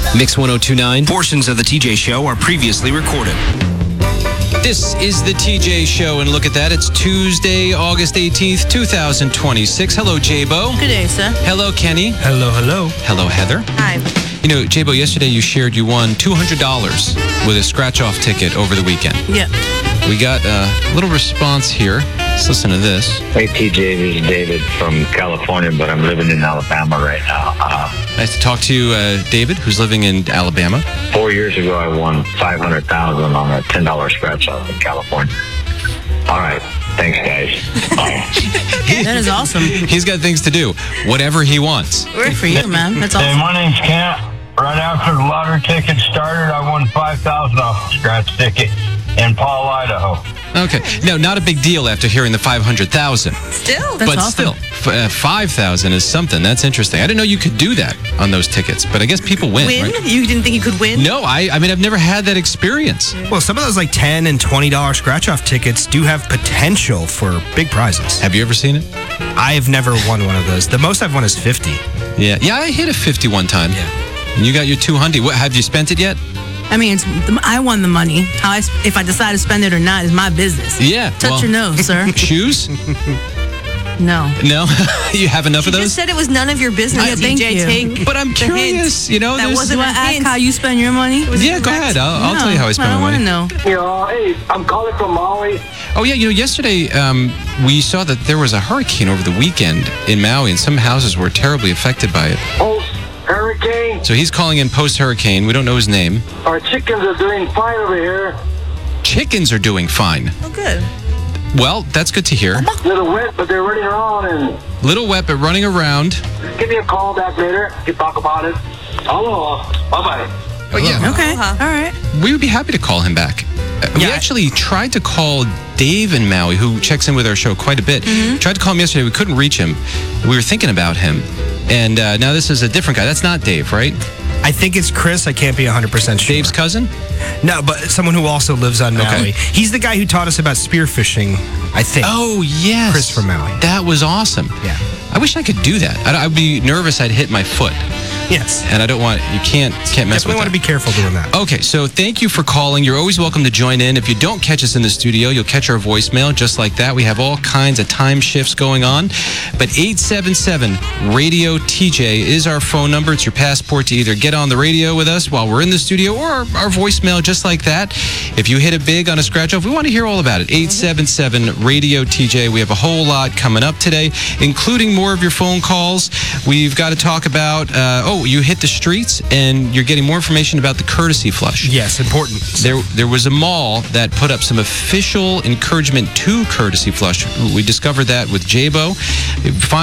Mix 102.9. Portions of the TJ Show are previously recorded. This is the TJ Show, and look at that. It's Tuesday, August 18th, 2026. Hello, J-Bo. Good day, sir. Hello, Kenny. Hello, hello. Hello, Heather. Hi. You know, J-Bo, yesterday you shared you won $200 with a scratch-off ticket over the weekend. Yeah. We got a little response here. Let's listen to this. Hey, TJ, this is David from California, but I'm living in Alabama right now. Nice to talk to you, David, who's living in Alabama. 4 years ago, I won $500,000 on a $10 scratch-off in California. All right. Thanks, guys. Bye. That is awesome. He's got things to do. Whatever he wants. Good for you, man. That's Hey, awesome. my name's Kent. Right after the lottery ticket started, I won $5,000 off a scratch ticket in Paul, Idaho. Okay. No, not a big deal after hearing the $500,000. Still? That's But awesome. still, 5,000 is something. That's interesting. I didn't know you could do that on those tickets, but I guess people win, Win? right? You didn't think you could win? No, I mean, I've never had that experience. Well, some of those like $10 and $20 scratch-off tickets do have potential for big prizes. Have you ever seen it? I've never won one of those. The most I've won is 50. Yeah. Yeah, I hit a 51 time. Yeah. And you got your 200. What, have you spent it yet? I mean, I won the money. If I decide to spend it or not is my business. Yeah. Touch your nose, sir. Shoes? No. No? You have enough of You those? just said it was none of your business. Yeah, thank DJ, you. take But I'm the curious, hint. you know. That there's- wasn't Do I a ask hint. how you spend your money? Yeah, go ahead. I'll tell you how I spend my money. I don't want to know. Hey, I'm calling from Maui. Oh, yeah, you know, yesterday we saw that there was a hurricane over the weekend in Maui, and some houses were terribly affected by it. Post-hurricane. So he's calling in post-hurricane. We don't know his name. Our chickens are doing fine over here. Chickens are doing fine. Oh, good. Well, that's good to hear. A little wet, but they're running around. And Little wet, but running around. give me a call back later. We can talk about it. Aloha. Bye-bye. Oh, yeah. Okay. All right. We would be happy to call him back. We Yeah. actually tried to call Dave in Maui, who checks in with our show quite a bit. Tried to call him yesterday. We couldn't reach him. We were thinking about him. And now this is a different guy. That's not Dave, right? I think it's Chris. I can't be 100% sure. Dave's cousin? No, but someone who also lives on Maui. Okay. He's the guy who taught us about spearfishing, I think. Oh, yes. Chris from Maui. That was awesome. Yeah. I wish I could do that. I'd be nervous I'd hit my foot. Yes. And I don't want, you can't mess Definitely with want that. to be careful doing that. Okay, so thank you for calling. You're always welcome to join in. If you don't catch us in the studio, you'll catch our voicemail just like that. We have all kinds of time shifts going on. But 877-RADIO-TJ is our phone number. It's your passport to either get on the radio with us while we're in the studio or our voicemail just like that. If you hit it big on a scratch-off, we want to hear all about it. 877-RADIO-TJ. We have a whole lot coming up today, including more of your phone calls. We've got to talk about, you hit the streets, and you're getting more information about the courtesy flush. Yes, important. There was a mall that put up some official encouragement to courtesy flush. We discovered that with J-Bo.